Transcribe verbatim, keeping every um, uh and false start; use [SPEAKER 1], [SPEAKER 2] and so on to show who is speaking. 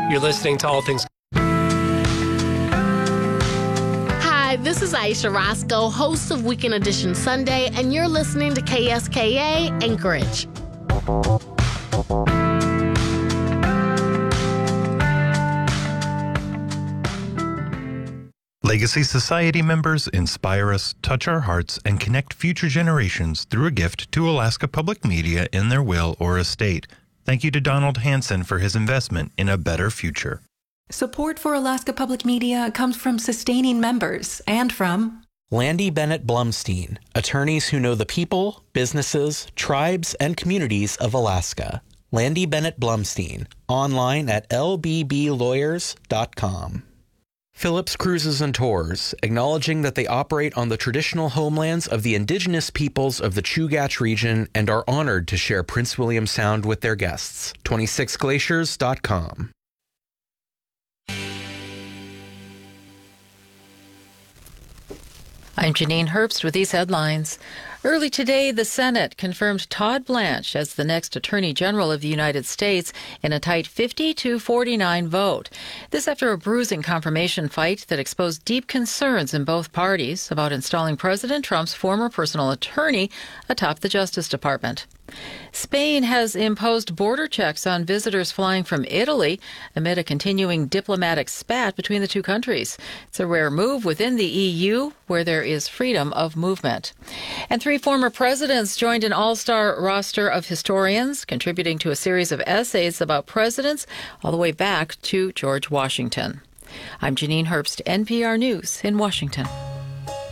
[SPEAKER 1] You're listening to All Things.
[SPEAKER 2] Hi, this is Aisha Roscoe, host of Weekend Edition Sunday, and you're listening to K S K A Anchorage.
[SPEAKER 3] Legacy Society members inspire us, touch our hearts, and connect future generations through a gift to Alaska Public Media in their will or estate. Thank you to Donald Hanson for his investment in a better future.
[SPEAKER 4] Support for Alaska Public Media comes from sustaining members and from
[SPEAKER 5] Landy Bennett Blumstein, attorneys who know the people, businesses, tribes, and communities of Alaska. Landy Bennett Blumstein, online at l b b lawyers dot com. Phillips Cruises and Tours, acknowledging that they operate on the traditional homelands of the indigenous peoples of the Chugach region and are honored to share Prince William Sound with their guests. twenty-six glaciers dot com.
[SPEAKER 6] I'm Janine Herbst with these headlines. Early today, the Senate confirmed Todd Blanche as the next Attorney General of the United States in a tight fifty to forty-nine vote. This after a bruising confirmation fight that exposed deep concerns in both parties about installing President Trump's former personal attorney atop the Justice Department. Spain has imposed border checks on visitors flying from Italy amid a continuing diplomatic spat between the two countries. It's a rare move within the E U, where there is freedom of movement. And three former presidents joined an all-star roster of historians, contributing to a series of essays about presidents all the way back to George Washington. I'm Janine Herbst, N P R News in Washington.